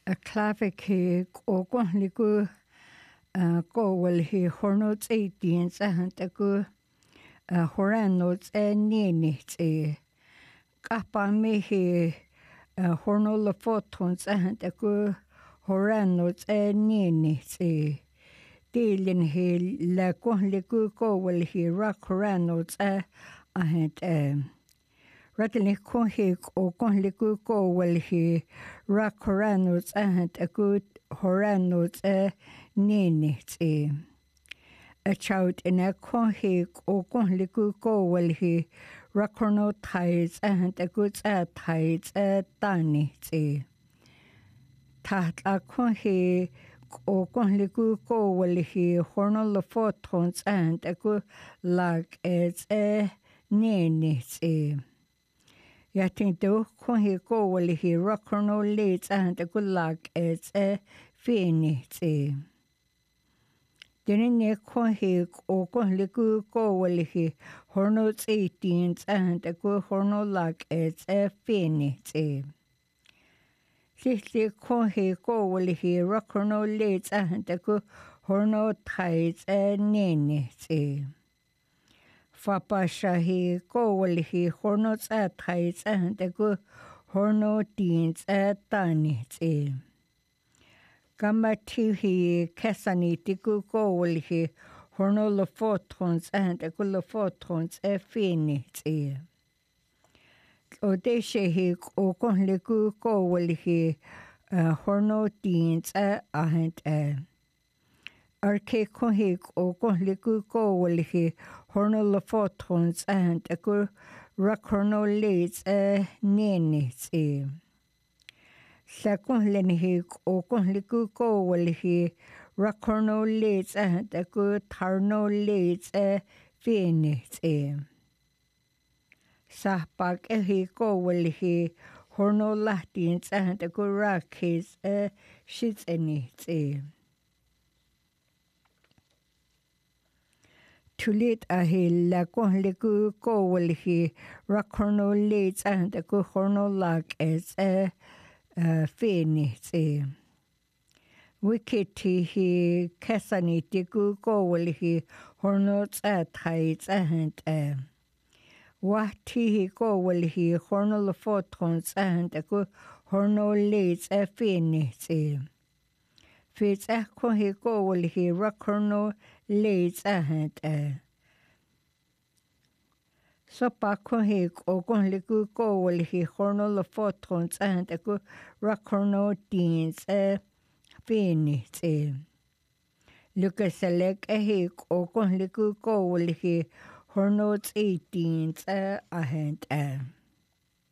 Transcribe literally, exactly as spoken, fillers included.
a clavic o liku go will he hornots eighteen and a good horanots and nearnit a kappa me he hornola photons and a good horanots and nearnit a dealing he la liku go will he rock horanots a and um Radley Kohik or Konliku go will he rock horanots and a good horanots a ninit e. A child in a Kohik or Konliku go will he rock horno tides and a good a tides a danit e. Tat a Kohik or Konliku go will he hornol photons and a good lag as a ninit e. Jag tänkte kon he go will he rock no leads and a good luck as a finit e. Didn't kon he or kon liku go will he hornots eighteens and a good horno luck as a finit e. Sixty kon he go will he rock no leads and a good horno tides a ninit e. Fapasha he go will he hornots at tides and a good horno deans at danit e. Gamati he casaniti go will he horno photons and a good photons a finit e. Odeshe he o conliku go will he horno deans at and a. Arke kohik o kohliku go will he hornol photons and a good racorno leads a ninits e. Second he o kohliku go will he racorno leads and a good tarno leads a finits e. Sahbak a he go will he horno latins and a good rakis a shits in it e. Tulit a he la kohliku go will he racorno leads and a good horno lag as a finit e. Wikiti he casaniti go will he hornots at tides and a. Wati he go will he horno photons and a good horno leads a finit e. Fits a he go will he racorno leads ahead a. So Pacohic or Gonliku go will he hornol photons and a good racorno deans a finit e. Lucas select a hick or Gonliku go will he hornots eighteens a ahead a.